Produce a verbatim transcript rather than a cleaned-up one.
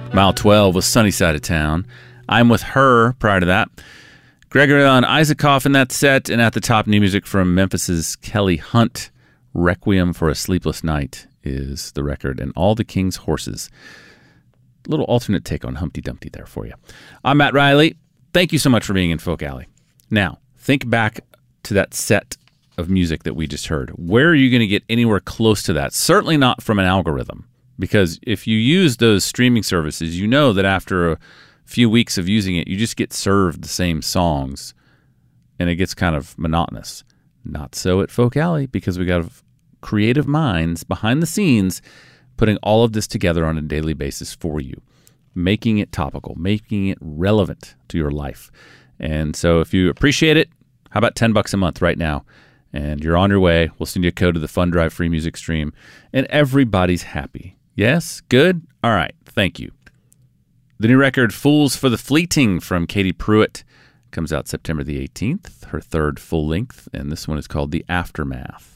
Mile twelve was Sunny Side of Town. I'm With Her prior to that. Gregory on Isaacoff in that set, and at the top, new music from Memphis's Kelly Hunt. Requiem for a Sleepless Night is the record, and All the King's Horses. A little alternate take on Humpty Dumpty there for you. I'm Matt Riley. Thank you so much for being in Folk Alley. Now, think back to that set of music that we just heard. Where are you going to get anywhere close to that? Certainly not from an algorithm, because if you use those streaming services, you know that after a few weeks of using it, you just get served the same songs, and it gets kind of monotonous. Not so at Folk Alley, because we got creative minds behind the scenes putting all of this together on a daily basis for you, making it topical, making it relevant to your life. And so if you appreciate it, how about ten bucks a month right now? And you're on your way. We'll send you a code to the Fund Drive free music stream, and everybody's happy. Yes? Good? All right. Thank you. The new record, Fools for the Fleeting, from Katie Pruitt, comes out September the eighteenth, her third full length, and this one is called The Aftermath.